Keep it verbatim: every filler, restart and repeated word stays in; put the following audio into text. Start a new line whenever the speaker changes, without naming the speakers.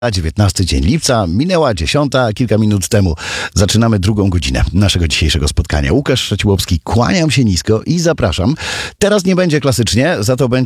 dziewiętnasty dzień lipca, minęła dziesiąta, kilka minut temu. Zaczynamy drugą godzinę naszego dzisiejszego spotkania. Łukasz Szeciłowski, kłaniam się nisko i zapraszam. Teraz nie będzie klasycznie, za to będzie